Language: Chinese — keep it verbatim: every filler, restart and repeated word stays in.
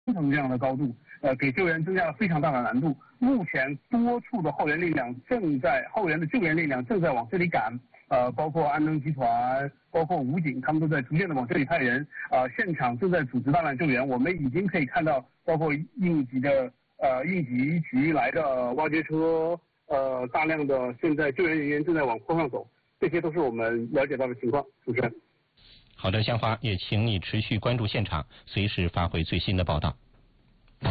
层这样的高度，呃，给救援增加了非常大的难度。目前多处的后援力量正在后援的救援力量正在往这里赶，呃，包括安登集团，包括武警，他们都在逐渐的往这里派人，呃，现场正在组织大量救援。我们已经可以看到，包括应急的呃应急局来的挖掘车，呃，大量的现在救援人员正在往坡上走，这些都是我们了解到的情况。主持人。 好的，香花，也请你持续关注现场，随时发回最新的报道。